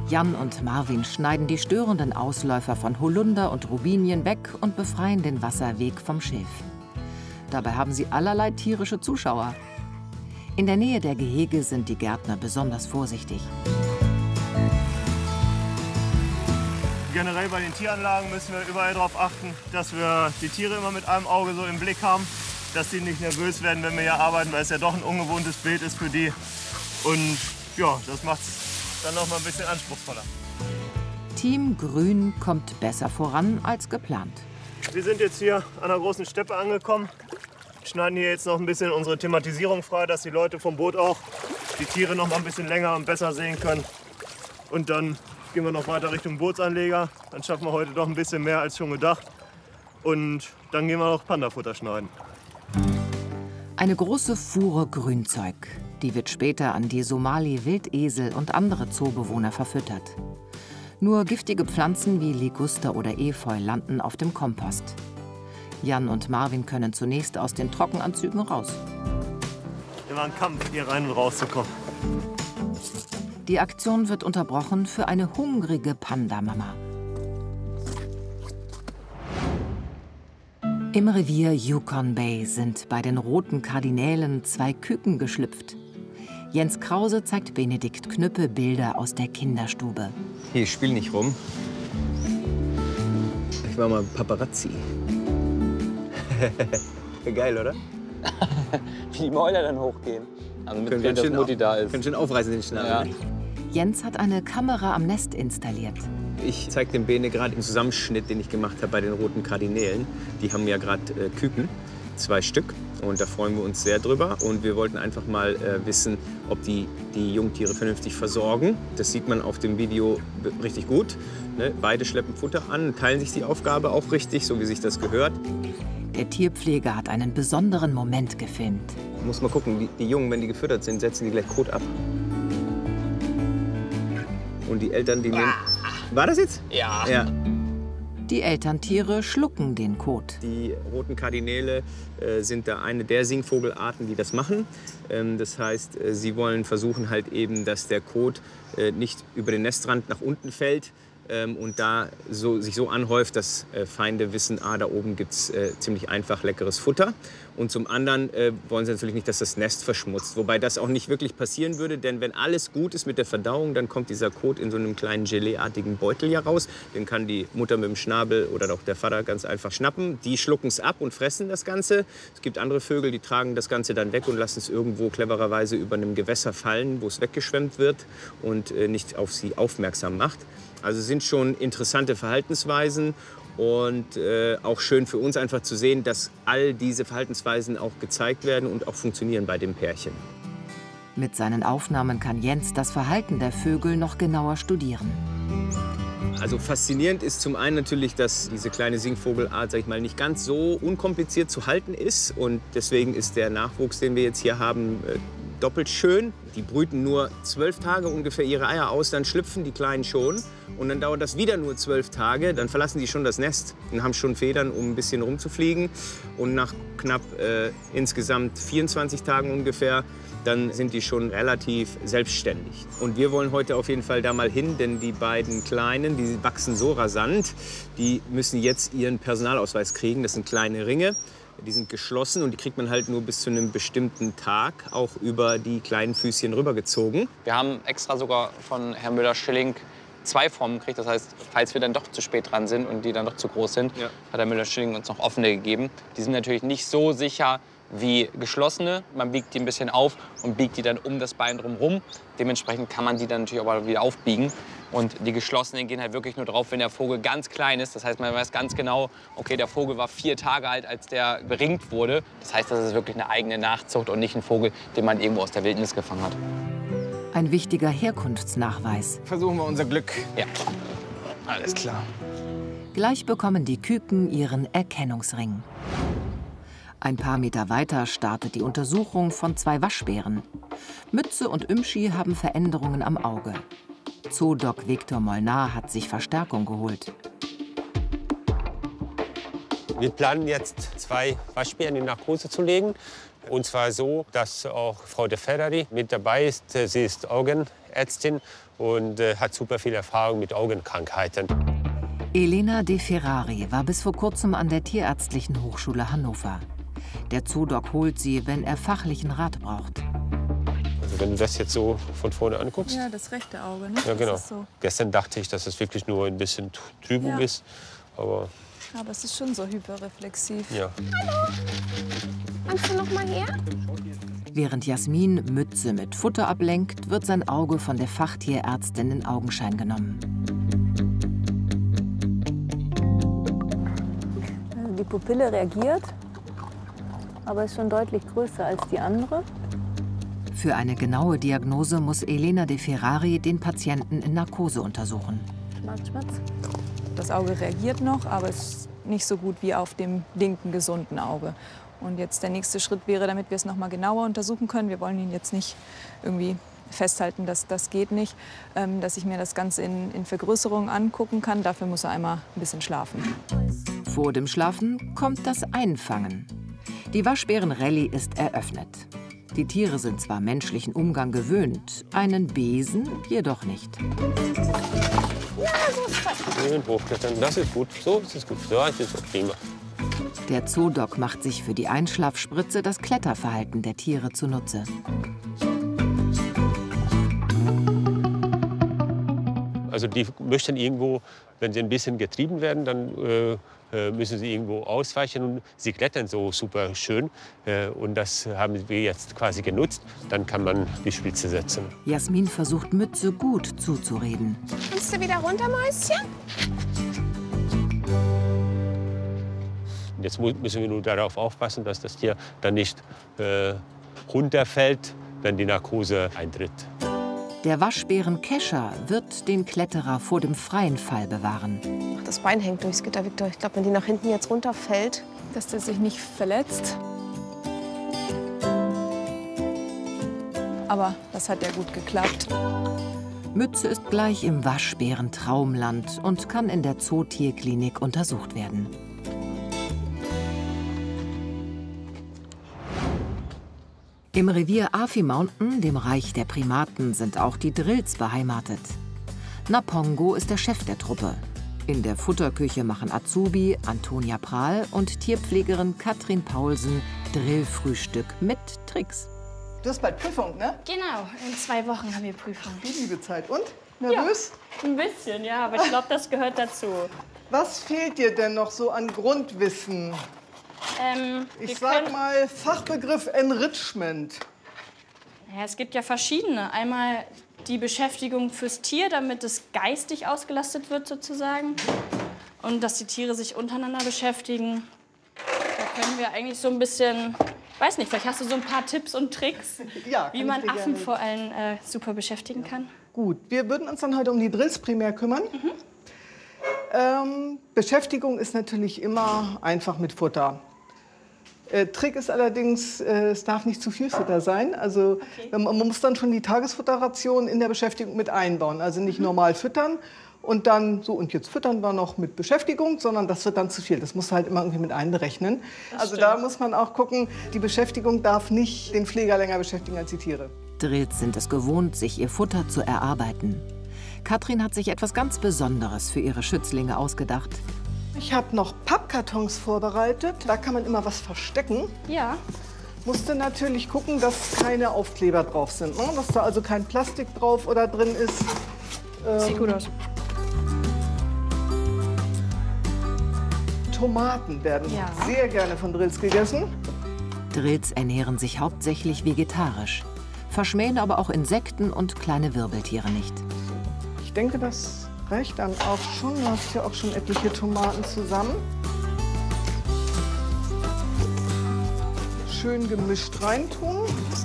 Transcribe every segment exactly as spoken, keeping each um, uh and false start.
Jan und Marvin schneiden die störenden Ausläufer von Holunder und Robinien weg und befreien den Wasserweg vom Schilf. Dabei haben sie allerlei tierische Zuschauer. In der Nähe der Gehege sind die Gärtner besonders vorsichtig. Generell bei den Tieranlagen müssen wir überall darauf achten, dass wir die Tiere immer mit einem Auge so im Blick haben, dass sie nicht nervös werden, wenn wir hier arbeiten, weil es ja doch ein ungewohntes Bild ist für die. Und ja, das macht es dann noch mal ein bisschen anspruchsvoller. Team Grün kommt besser voran als geplant. Wir sind jetzt hier an der großen Steppe angekommen. Schneiden hier jetzt noch ein bisschen unsere Thematisierung frei, dass die Leute vom Boot auch die Tiere noch mal ein bisschen länger und besser sehen können. Und dann gehen wir noch weiter Richtung Bootsanleger. Dann schaffen wir heute doch ein bisschen mehr als schon gedacht. Und dann gehen wir noch Pandafutter schneiden. Eine große Fuhre Grünzeug. Die wird später an die Somali-Wildesel und andere Zoobewohner verfüttert. Nur giftige Pflanzen wie Liguster oder Efeu landen auf dem Kompost. Jan und Marvin können zunächst aus den Trockenanzügen raus. Immer ein Kampf, hier rein und rauszukommen. Die Aktion wird unterbrochen für eine hungrige Panda-Mama. Im Revier Yukon Bay sind bei den roten Kardinälen zwei Küken geschlüpft. Jens Krause zeigt Benedikt Knüppe Bilder aus der Kinderstube. Hier, ich spiel nicht rum. Ich war mal Paparazzi. Geil, oder? Wie die Mäuler dann hochgehen. Also mit Können dass Mutti da ist. Können schön aufreißen, den Schnabel. Ja. Jens hat eine Kamera am Nest installiert. Ich zeige dem Bene gerade den Zusammenschnitt, den ich gemacht habe bei den roten Kardinälen. Die haben ja gerade äh, Küken, zwei Stück. Und da freuen wir uns sehr drüber. Und wir wollten einfach mal äh, wissen, ob die die Jungtiere vernünftig versorgen. Das sieht man auf dem Video richtig gut. Ne? Beide schleppen Futter an, teilen sich die Aufgabe auch richtig, so wie sich das gehört. Der Tierpfleger hat einen besonderen Moment gefilmt. Muss mal gucken, die, die Jungen, wenn die gefüttert sind, setzen die gleich Kot ab. Und die Eltern, die nehmen... War das jetzt? Ja. Ja. Die Elterntiere schlucken den Kot. Die roten Kardinäle äh, sind da eine der Singvogelarten, die das machen. Ähm, das heißt, äh, sie wollen versuchen halt eben, dass der Kot äh, nicht über den Nestrand nach unten fällt. Ähm, und da so, sich so anhäuft, dass äh, Feinde wissen, ah, da oben gibt es äh, ziemlich einfach leckeres Futter. Und zum anderen äh, wollen sie natürlich nicht, dass das Nest verschmutzt. Wobei das auch nicht wirklich passieren würde, denn wenn alles gut ist mit der Verdauung, dann kommt dieser Kot in so einem kleinen Geleeartigen Beutel hier raus. Den kann die Mutter mit dem Schnabel oder auch der Vater ganz einfach schnappen. Die schlucken es ab und fressen das Ganze. Es gibt andere Vögel, die tragen das Ganze dann weg und lassen es irgendwo clevererweise über einem Gewässer fallen, wo es weggeschwemmt wird und äh, nicht auf sie aufmerksam macht. Also sind schon interessante Verhaltensweisen und äh, auch schön für uns einfach zu sehen, dass all diese Verhaltensweisen auch gezeigt werden und auch funktionieren bei dem Pärchen. Mit seinen Aufnahmen kann Jens das Verhalten der Vögel noch genauer studieren. Also faszinierend ist zum einen natürlich, dass diese kleine Singvogelart, sag ich mal, nicht ganz so unkompliziert zu halten ist. Und deswegen ist der Nachwuchs, den wir jetzt hier haben, äh, doppelt schön. Die brüten nur zwölf Tage ungefähr ihre Eier aus, dann schlüpfen die Kleinen schon. Und dann dauert das wieder nur zwölf Tage, dann verlassen die schon das Nest und haben schon Federn, um ein bisschen rumzufliegen. Und nach knapp äh, insgesamt vierundzwanzig Tagen ungefähr, dann sind die schon relativ selbstständig. Und wir wollen heute auf jeden Fall da mal hin, denn die beiden Kleinen, die wachsen so rasant, die müssen jetzt ihren Personalausweis kriegen. Das sind kleine Ringe. Die sind geschlossen und die kriegt man halt nur bis zu einem bestimmten Tag auch über die kleinen Füßchen rübergezogen. Wir haben extra sogar von Herrn Müller-Schilling zwei Formen gekriegt. Das heißt, falls wir dann doch zu spät dran sind und die dann doch zu groß sind, ja, hat Herr Müller-Schilling uns noch offene gegeben. Die sind natürlich nicht so sicher wie geschlossene. Man biegt die ein bisschen auf und biegt die dann um das Bein drumherum. Dementsprechend kann man die dann natürlich auch wieder aufbiegen. Und die geschlossenen gehen halt wirklich nur drauf, wenn der Vogel ganz klein ist. Das heißt, man weiß ganz genau, okay, der Vogel war vier Tage alt, als der beringt wurde. Das heißt, das ist wirklich eine eigene Nachzucht und nicht ein Vogel, den man irgendwo aus der Wildnis gefangen hat. Ein wichtiger Herkunftsnachweis. Versuchen wir unser Glück. Ja, alles klar. Gleich bekommen die Küken ihren Erkennungsring. Ein paar Meter weiter startet die Untersuchung von zwei Waschbären. Mütze und Ümschi haben Veränderungen am Auge. Zoodoc Viktor Molnar hat sich Verstärkung geholt. Wir planen jetzt zwei Waschbären in Narkose zu legen. Und zwar so, dass auch Frau de Ferrari mit dabei ist. Sie ist Augenärztin Augenärztin und äh, hat super viel Erfahrung mit Augenkrankheiten. Elena De Ferrari war bis vor kurzem an der Tierärztlichen Hochschule Hannover. Der Zoodoc holt sie, wenn er fachlichen Rat braucht. Also wenn du das jetzt so von vorne anguckst. Ja, das rechte Auge, ne? Ja, genau. Das ist so. Gestern dachte ich, dass es wirklich nur ein bisschen Trübung Ja. ist. Aber, Aber es ist schon so hyperreflexiv. ja. Kannst du noch mal her? Während Jasmin Mütze mit Futter ablenkt, wird sein Auge von der Fachtierärztin in Augenschein genommen. Also die Pupille reagiert, aber ist schon deutlich größer als die andere. Für eine genaue Diagnose muss Elena De Ferrari den Patienten in Narkose untersuchen. Schmatz, schmatz. Das Auge reagiert noch, aber es ist nicht so gut wie auf dem linken gesunden Auge. Und jetzt der nächste Schritt wäre, damit wir es noch mal genauer untersuchen können. Wir wollen ihn jetzt nicht irgendwie festhalten, dass das geht nicht, ähm, dass ich mir das Ganze in, in Vergrößerung angucken kann. Dafür muss er einmal ein bisschen schlafen. Vor dem Schlafen kommt das Einfangen. Die Waschbären-Rallye ist eröffnet. Die Tiere sind zwar menschlichen Umgang gewöhnt, einen Besen jedoch nicht. Schön hochklettern, das ist gut. So ist es gut. So ist es prima. Der Zoodoc macht sich für die Einschlafspritze das Kletterverhalten der Tiere zunutze. Also die möchten irgendwo, wenn sie ein bisschen getrieben werden, dann äh, müssen sie irgendwo ausweichen. Und sie klettern so super schön. Äh, und das haben wir jetzt quasi genutzt. Dann kann man die Spitze setzen. Jasmin versucht Mütze gut zuzureden. Kannst du wieder runter, Mäuschen? Jetzt müssen wir nur darauf aufpassen, dass das Tier dann nicht äh, runterfällt, wenn die Narkose eintritt. Der Waschbären Kescher wird den Kletterer vor dem freien Fall bewahren. Ach, das Bein hängt durchs Gitter, Victor. Ich glaube, wenn die nach hinten jetzt runterfällt. Dass der sich nicht verletzt. Aber das hat ja gut geklappt. Mütze ist gleich im Waschbären-Traumland und kann in der Zootierklinik untersucht werden. Im Revier Afi Mountain, dem Reich der Primaten, sind auch die Drills beheimatet. Napongo ist der Chef der Truppe. In der Futterküche machen Azubi Antonia Prahl und Tierpflegerin Katrin Paulsen Drillfrühstück mit Tricks. Du hast bald Prüfung, ne? Genau, in zwei Wochen haben wir Prüfung. Die liebe Zeit. Und? Nervös? Ja, ein bisschen, ja, aber ich glaube, das gehört dazu. Was fehlt dir denn noch so an Grundwissen? Ähm, Ich sag mal Fachbegriff Enrichment. Ja, es gibt ja verschiedene. Einmal die Beschäftigung fürs Tier, damit es geistig ausgelastet wird sozusagen. Und dass die Tiere sich untereinander beschäftigen. Da können wir eigentlich so ein bisschen, weiß nicht, vielleicht hast du so ein paar Tipps und Tricks, Ja, wie kann man ich dir Affen gerne. vor allem äh, super beschäftigen kann. Gut, wir würden uns dann heute um die Drills primär kümmern. Mhm. Ähm, Beschäftigung ist natürlich immer einfach mit Futter. Äh, Trick ist allerdings, äh, es darf nicht zu viel Futter sein. Also Okay. man, man muss dann schon die Tagesfutterration in der Beschäftigung mit einbauen. Also nicht Mhm. normal füttern und dann so und jetzt füttern wir noch mit Beschäftigung, sondern das wird dann zu viel. Das muss halt immer irgendwie mit einberechnen. Also da muss man auch gucken, die Beschäftigung darf nicht den Pfleger länger beschäftigen als die Tiere. Drills sind es gewohnt, sich ihr Futter zu erarbeiten. Katrin hat sich etwas ganz Besonderes für ihre Schützlinge ausgedacht. Ich habe noch Pappkartons vorbereitet. Da kann man immer was verstecken. Ja. Musste natürlich gucken, dass keine Aufkleber drauf sind. Ne? Dass da also kein Plastik drauf oder drin ist. Sieht gut aus. Tomaten werden Ja. sehr gerne von Drills gegessen. Drills ernähren sich hauptsächlich vegetarisch, verschmähen aber auch Insekten und kleine Wirbeltiere nicht. Ich denke, das reicht dann auch schon. Du hast ja auch schon etliche Tomaten zusammen. Schön gemischt reintun.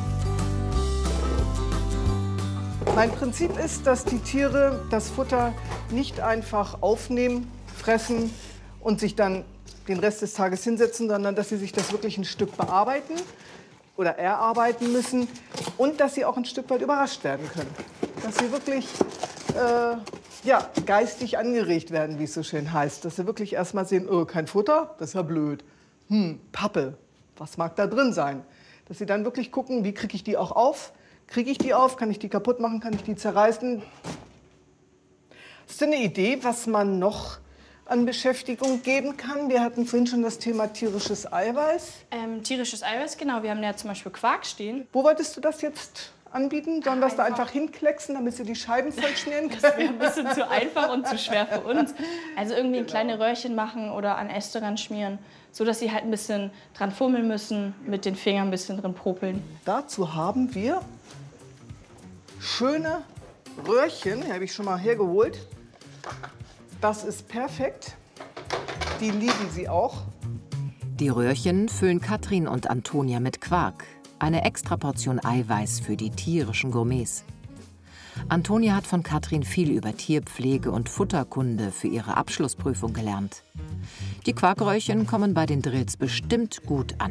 Mein Prinzip ist, dass die Tiere das Futter nicht einfach aufnehmen, fressen und sich dann den Rest des Tages hinsetzen, sondern dass sie sich das wirklich ein Stück bearbeiten oder erarbeiten müssen und dass sie auch ein Stück weit überrascht werden können. Dass sie wirklich äh, ja, geistig angeregt werden, wie es so schön heißt. Dass sie wirklich erst mal sehen, oh, kein Futter, das ist ja blöd. Hm, Pappe, was mag da drin sein? Dass sie dann wirklich gucken, wie kriege ich die auch auf, Kriege ich die auf? Kann ich die kaputt machen? Kann ich die zerreißen? Hast du eine Idee, was man noch an Beschäftigung geben kann? Wir hatten vorhin schon das Thema tierisches Eiweiß. Ähm, tierisches Eiweiß, genau. Wir haben ja zum Beispiel Quark stehen. Wo wolltest du das jetzt anbieten? Sollen wir das da einfach hinklecksen, damit sie die Scheiben vollschmieren können? Das wäre ein bisschen zu einfach und zu schwer für uns. Also irgendwie genau. kleine Röhrchen machen oder an Äste ran schmieren, so dass sie halt ein bisschen dran fummeln müssen, mit den Fingern ein bisschen drin popeln. Dazu haben wir schöne Röhrchen, die habe ich schon mal hergeholt. Das ist perfekt. Die lieben sie auch. Die Röhrchen füllen Katrin und Antonia mit Quark. Eine Extraportion Eiweiß für die tierischen Gourmets. Antonia hat von Katrin viel über Tierpflege und Futterkunde für ihre Abschlussprüfung gelernt. Die Quarkröhrchen kommen bei den Drills bestimmt gut an.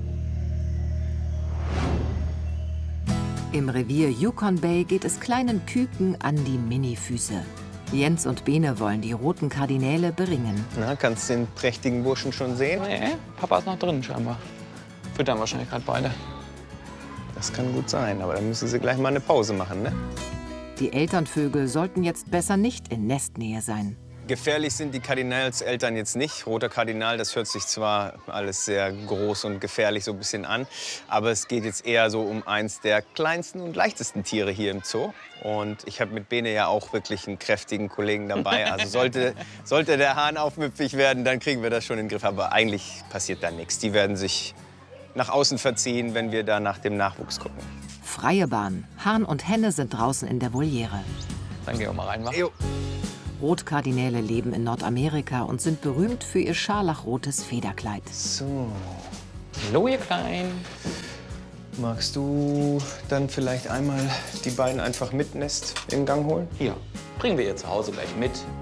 Im Revier Yukon Bay geht es kleinen Küken an die Minifüße. Jens und Bene wollen die roten Kardinäle beringen. Na, kannst du den prächtigen Burschen schon sehen? Nee, Papa ist noch drin scheinbar. Füttern wahrscheinlich gerade beide. Das kann gut sein, aber dann müssen sie gleich mal eine Pause machen, ne? Die Elternvögel sollten jetzt besser nicht in Nestnähe sein. Gefährlich sind die Kardinalseltern jetzt nicht. Roter Kardinal, das hört sich zwar alles sehr groß und gefährlich so ein bisschen an, aber es geht jetzt eher so um eins der kleinsten und leichtesten Tiere hier im Zoo. Und ich habe mit Bene ja auch wirklich einen kräftigen Kollegen dabei. Also sollte, sollte der Hahn aufmüpfig werden, dann kriegen wir das schon in den Griff. Aber eigentlich passiert da nichts. Die werden sich nach außen verziehen, wenn wir da nach dem Nachwuchs gucken. Freie Bahn. Hahn und Henne sind draußen in der Voliere. Dann gehen wir mal rein, wa? Jo. Rotkardinäle leben in Nordamerika und sind berühmt für ihr scharlachrotes Federkleid. So. Hallo, ihr Kleinen. Magst du dann vielleicht einmal die beiden einfach mit Nest in Gang holen? Hier, bringen wir ihr zu Hause gleich mit.